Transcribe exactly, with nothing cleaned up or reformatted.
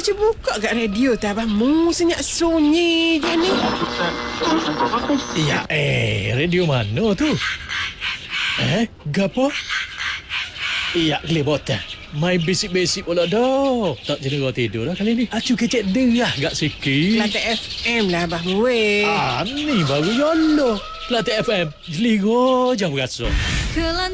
Acu buka kat radio tu abang. Mu senyap sunyi je ni. Ya eh, radio mana tu? Eh, gapo? Ya, kelebotan. Main basic-basic pula dah. Tak jadi kau tidur lah kali ni. Acu kecek derah gak sikit. Kelantan F M lah abang mu weh. Ah, ni baru yolo. Kelantan F M. Jeligo jauh rasa.